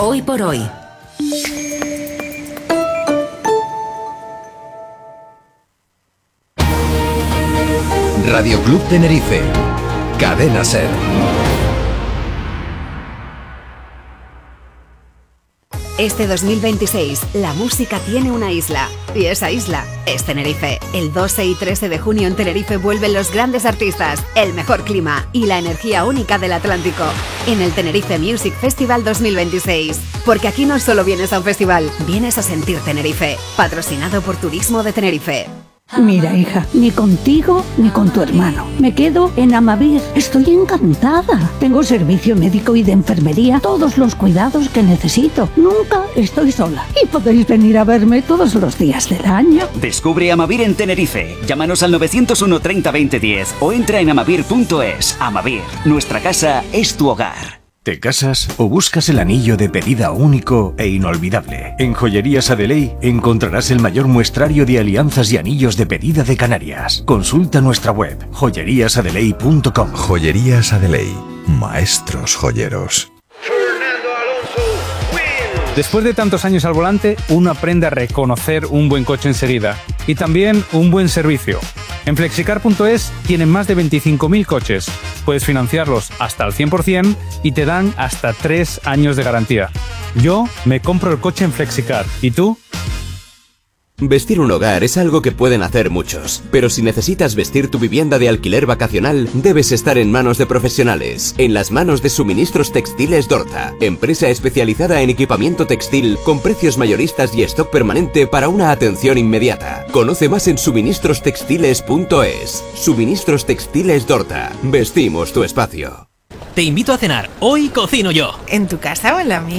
Hoy por hoy. Radio Club Tenerife. Cadena Ser. Este 2026, la música tiene una isla, y esa isla es Tenerife. El 12 y 13 de junio en Tenerife vuelven los grandes artistas, el mejor clima y la energía única del Atlántico, en el Tenerife Music Festival 2026. Porque aquí no solo vienes a un festival, vienes a sentir Tenerife. Patrocinado por Turismo de Tenerife. Mira, hija, ni contigo ni con tu hermano. Me quedo en Amavir. Estoy encantada. Tengo servicio médico y de enfermería, todos los cuidados que necesito. Nunca estoy sola. Y podéis venir a verme todos los días del año. Descubre Amavir en Tenerife. Llámanos al 901 30 20 10 o entra en amavir.es. Amavir, nuestra casa es tu hogar. ¿Te casas o buscas el anillo de pedida único e inolvidable? En Joyerías Adeley encontrarás el mayor muestrario de alianzas y anillos de pedida de Canarias. Consulta nuestra web, joyeriasadeley.com. Joyerías Adeley. Maestros joyeros. Después de tantos años al volante, uno aprende a reconocer un buen coche enseguida y también un buen servicio. En Flexicar.es tienen más de 25.000 coches. Puedes financiarlos hasta al 100% y te dan hasta 3 años de garantía. Yo me compro el coche en Flexicar. ¿Y tú? Vestir un hogar es algo que pueden hacer muchos, pero si necesitas vestir tu vivienda de alquiler vacacional, debes estar en manos de profesionales, en las manos de Suministros Textiles Dorta, empresa especializada en equipamiento textil con precios mayoristas y stock permanente para una atención inmediata. Conoce más en suministrostextiles.es. Suministros Textiles Dorta. Vestimos tu espacio. Te invito a cenar. Hoy cocino yo. ¿En tu casa o en la mía?